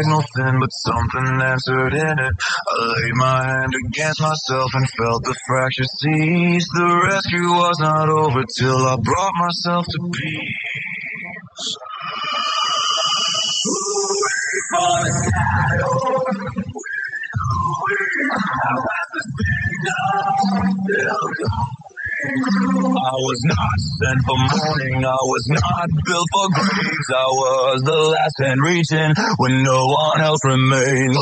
no sin, but something answered in it. I laid my hand against myself and felt the fracture cease. The rescue was not over till I brought myself to peace. For the shadow, I was not sent for mourning, I was not built for graves. I was the last hand reaching when no one else remained.